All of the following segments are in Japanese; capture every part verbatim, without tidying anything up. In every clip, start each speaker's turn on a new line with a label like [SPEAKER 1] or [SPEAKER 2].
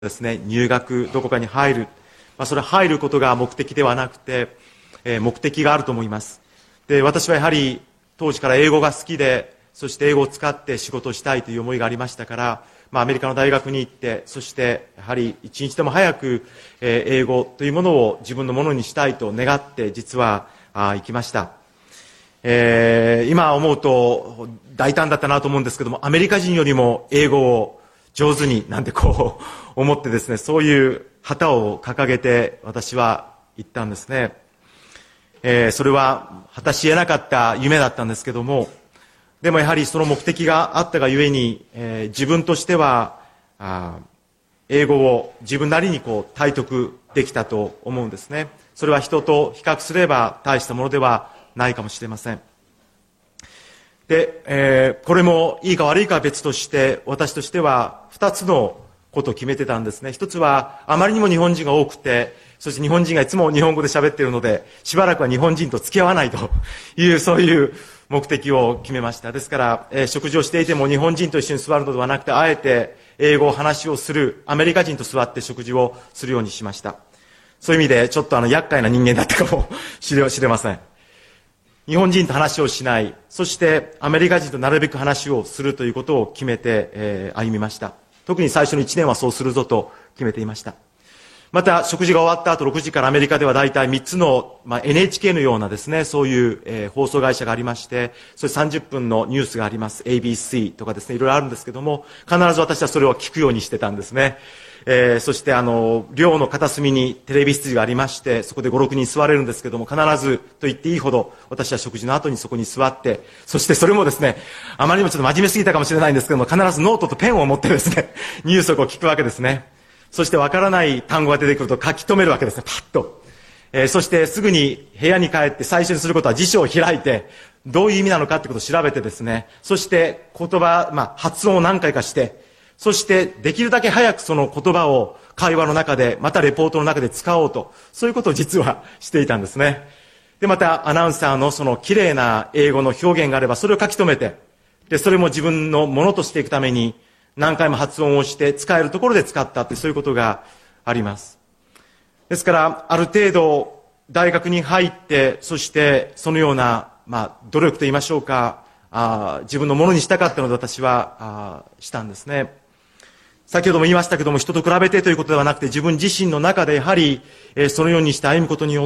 [SPEAKER 1] ですね、入学、どこかに入る、まあ、それは入ることが目的ではなくて、えー、目的があると思います。で、私はやはり当時から英語が好きで、そして英語を使って仕事をしたいという思いがありましたから、まあ、アメリカの大学に行って、そしてやはり一日でも早く、えー、英語というものを自分のものにしたいと願って、実はあ行きました。えー、今思うと大胆だったなと思うんですけども、アメリカ人よりも英語を上手になんてこう思ってですね、そういう旗を掲げて私は行ったんですね。えー、それは果たし得なかった夢だったんですけども、でもやはりその目的があったがゆえに、えー、自分としてはあ英語を自分なりにこう体得できたと思うんですね。それは人と比較すれば大したものではないかもしれません。で、えー、これもいいか悪いかは別として、私としては二つのことを決めてたんですね。一つは、あまりにも日本人が多くて、そして日本人がいつも日本語で喋っているので、しばらくは日本人と付き合わないという、そういう目的を決めました。ですから、えー、食事をしていても日本人と一緒に座るのではなくて、あえて英語を話をする、アメリカ人と座って食事をするようにしました。そういう意味で、ちょっとあの、厄介な人間だったかもしれ、知れません。日本人と話をしない、そしてアメリカ人となるべく話をするということを決めて、えー、歩みました。特に最初のいちねんはそうするぞと決めていました。また食事が終わった後ろくじからアメリカでは大体みっつの、まあ、エヌエイチケー のようなですね、そういう、えー、放送会社がありまして、それさんじゅっぷんのニュースがあります。エービーシー とかですね、いろいろあるんですけども、必ず私はそれを聞くようにしてたんですね。えー、そしてあの寮の片隅にテレビ室がありまして、そこでご、ろくにん座れるんですけども、必ずと言っていいほど私は食事の後にそこに座って、そしてそれもですね、あまりにもちょっと真面目すぎたかもしれないんですけども、必ずノートとペンを持ってですね、ニュースをこう聞くわけですね。そしてわからない単語が出てくると書き留めるわけですね、パッと。えー、そしてすぐに部屋に帰って最初にすることは辞書を開いて、どういう意味なのかってことを調べてですね、そして言葉、まあ発音を何回かして、そしてできるだけ早くその言葉を会話の中で、またレポートの中で使おうと、そういうことを実はしていたんですね。で、またアナウンサーのその綺麗な英語の表現があれば、それを書き留めて、で、それも自分のものとしていくために、何回も発音をして使えるところで使ったって、そういうことがあります。ですから、ある程度大学に入って、そしてそのような、まあ、努力と言いましょうか、あ自分のものにしたかったので私はあしたんですね。先ほども言いましたけども、人と比べてということではなくて、自分自身の中でやはり、えー、そのようにして歩むことによって、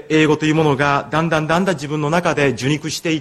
[SPEAKER 1] 英語というものがだんだんだんだん自分の中で受肉していって、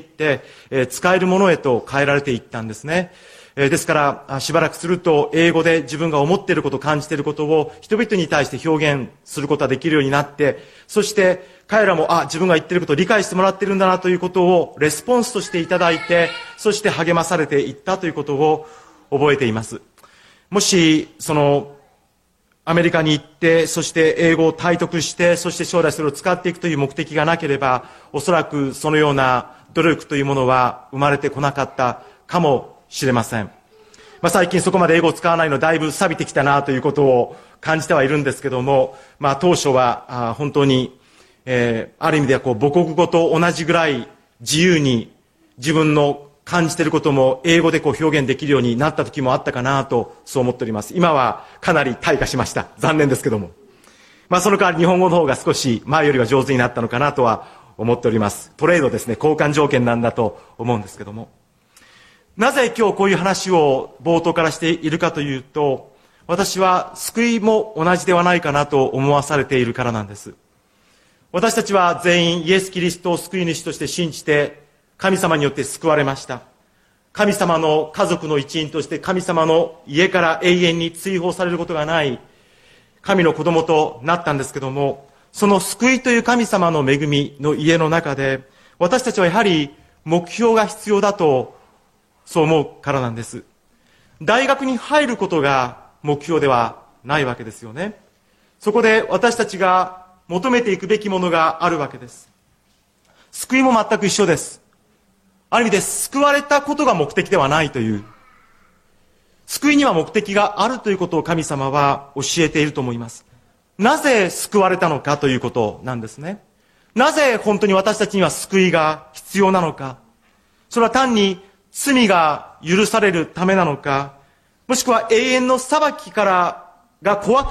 [SPEAKER 1] えー、使えるものへと変えられていったんですね。えー、ですから、しばらくすると、英語で自分が思っていること、感じていることを人々に対して表現することができるようになって、そして、彼らも、あ、自分が言っていることを理解してもらっているんだなということを、レスポンスとしていただいて、そして励まされていったということを覚えています。もし、その、アメリカに行って、そして英語を体得して、そして将来それを使っていくという目的がなければ、おそらくそのような努力というものは生まれてこなかったかもしれません。まあ、最近そこまで英語を使わないのだいぶ錆びてきたなということを感じてはいるんですけども、まあ、当初はあ本当に、えー、ある意味ではこう母国語と同じぐらい自由に自分の感じていることも英語でこう表現できるようになった時もあったかなとそう思っております。今はかなり退化しました。残念ですけども。まあその代わり日本語の方が少し前よりは上手になったのかなとは思っております。トレードですね、交換条件なんだと思うんですけども。なぜ今日こういう話を冒頭からしているかというと、私は救いも同じではないかなと思わされているからなんです。私たちは全員イエス・キリストを救い主として信じて神様によって救われました。神様の家族の一員として神様の家から永遠に追放されることがない神の子供となったんですけども、その救いという神様の恵みの家の中で私たちはやはり目標が必要だとそう思うからなんです。大学に入ることが目標ではないわけですよね。そこで私たちが求めていくべきものがあるわけです。救いも全く一緒です。ある意味で救われたことが目的ではないという、救いには目的があるということを神様は教えていると思います。なぜ救われたのかということなんですね。なぜ本当に私たちには救いが必要なのか。それは単に罪が許されるためなのか、もしくは永遠の裁きからが怖く